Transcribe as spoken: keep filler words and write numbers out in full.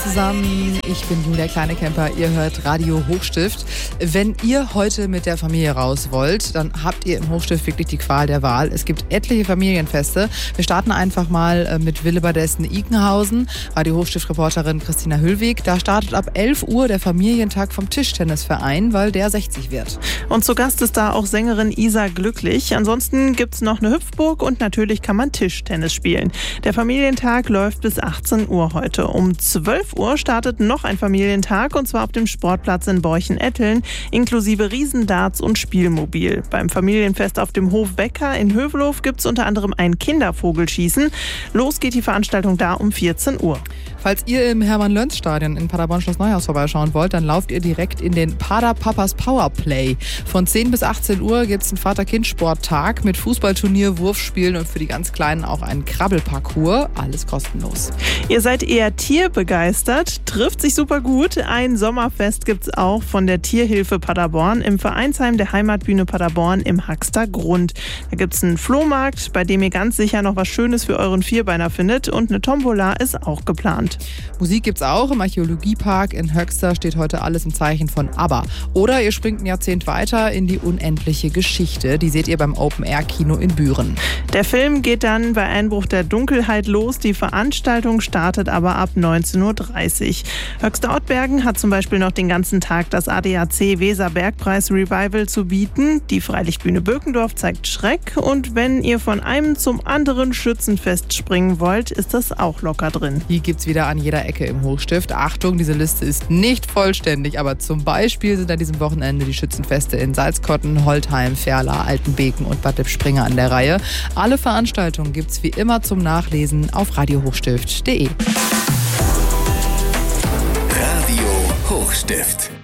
zusammen, ich bin Julia Kleinekemper, ihr hört Radio Hochstift. Wenn ihr heute mit der Familie raus wollt, dann habt ihr im Hochstift wirklich die Qual der Wahl. Es gibt etliche Familienfeste. Wir starten einfach mal mit Willebadessen-Ikenhausen. Radio Hochstift-Reporterin Christina Hüllweg. Da startet ab elf Uhr der Familientag vom Tischtennisverein, weil der sechzig wird. Und zu Gast ist da auch Sängerin Isa Glücklich. Ansonsten gibt's noch eine Hüpfburg und natürlich kann man Tischtennis spielen. Der Familientag läuft bis achtzehn Uhr heute. Um zwölf Uhr startet noch ein Familientag und zwar auf dem Sportplatz in Borchen-Etteln, inklusive Riesendarts und Spielmobil. Beim Familienfest auf dem Hof Becker in Hövelhof gibt es unter anderem ein Kindervogelschießen. Los geht die Veranstaltung da um vierzehn Uhr. Falls ihr im Hermann-Löns-Stadion in Paderborn-Schloss Neuhaus vorbeischauen wollt, dann lauft ihr direkt in den Pader Papas Powerplay. Von zehn bis achtzehn Uhr gibt es einen Vater-Kind-Sporttag mit Fußballturnier, Wurfspielen und für die ganz Kleinen auch einen Krabbelparcours. Alles kostenlos. Ihr seid eher tierbegeistert, trifft sich super gut. Ein Sommerfest gibt es auch von der Tierhilfe Paderborn im Vereinsheim der Heimatbühne Paderborn im Haxter Grund. Da gibt es einen Flohmarkt, bei dem ihr ganz sicher noch was Schönes für euren Vierbeiner findet und eine Tombola ist auch geplant. Musik gibt's auch. Im Archäologiepark in Höxter steht heute alles im Zeichen von ABBA. Oder ihr springt ein Jahrzehnt weiter in die unendliche Geschichte. Die seht ihr beim Open-Air-Kino in Büren. Der Film geht dann bei Einbruch der Dunkelheit los. Die Veranstaltung startet aber ab neunzehn Uhr dreißig. Höxter-Ottbergen hat zum Beispiel noch den ganzen Tag das A D A C Weser-Bergpreis Revival zu bieten. Die Freilichtbühne Bökendorf zeigt Schreck. Und wenn ihr von einem zum anderen Schützenfest springen wollt, ist das auch locker drin. Die gibt's wieder an jeder Ecke im Hochstift. Achtung, diese Liste ist nicht vollständig, aber zum Beispiel sind an diesem Wochenende die Schützenfeste in Salzkotten, Holtheim, Ferla, Altenbeken und Bad Lippspringe an der Reihe. Alle Veranstaltungen gibt's wie immer zum Nachlesen auf radio hochstift punkt de. Radio Hochstift.